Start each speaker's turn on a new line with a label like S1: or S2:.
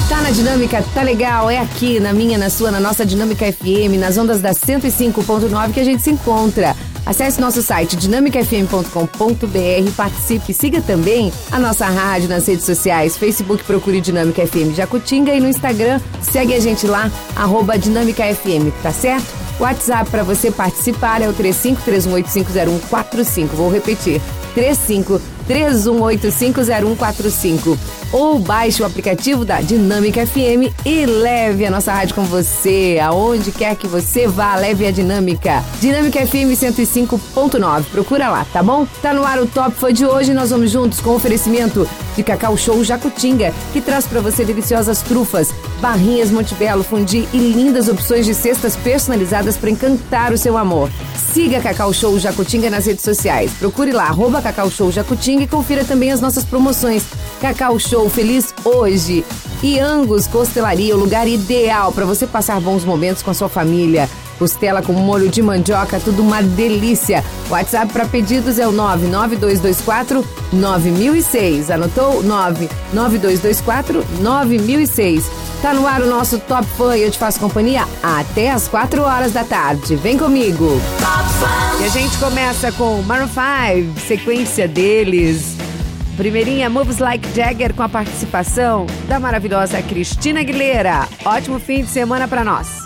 S1: Tá na Dinâmica, tá legal, é aqui na minha, na sua, na nossa Dinâmica FM, nas ondas da 105.9 que a gente se encontra. Acesse nosso site dinamicafm.com.br, participe, siga também a nossa rádio nas redes sociais, Facebook procure Dinâmica FM Jacutinga e no Instagram segue a gente lá, @DinâmicaFM, tá certo? O WhatsApp para você participar é o 3531850145, vou repetir, 3531850145. Ou baixe o aplicativo da Dinâmica FM e leve a nossa rádio com você. Aonde quer que você vá, leve a Dinâmica. Dinâmica FM 105.9. Procura lá, tá bom? Tá no ar o Top Fã de hoje. Nós vamos juntos com o oferecimento de Cacau Show Jacutinga, que traz pra você deliciosas trufas, barrinhas Montebello, fundi e lindas opções de cestas personalizadas para encantar o seu amor. Siga Cacau Show Jacutinga nas redes sociais. Procure lá, @Cacau Show Jacutinga e confira também as nossas promoções. Cacau Show Feliz Hoje e Angus Costelaria, o lugar ideal para você passar bons momentos com a sua família. Costela com molho de mandioca, tudo uma delícia. O WhatsApp para pedidos é o 99224-9006. Anotou? 99224-9006. Tá no ar o nosso Top Fã e eu te faço companhia até as 4 horas da tarde. Vem comigo. E a gente começa com Maroon 5, sequência deles. Primeirinha, Moves Like Jagger, com a participação da maravilhosa Cristina Aguilera. Ótimo fim de semana pra nós.